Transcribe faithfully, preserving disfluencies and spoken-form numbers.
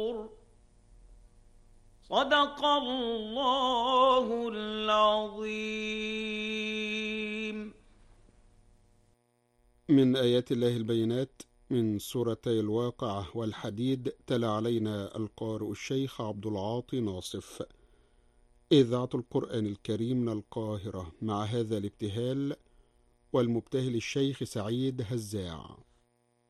صدق الله العظيم. من آيات الله البينات من سورتي الواقعة والحديد، تلا علينا القارئ الشيخ عبد العاطي ناصف. إذاعة القرآن الكريم من القاهرة، مع هذا الابتهال والمبتهل الشيخ سعيد هزاع.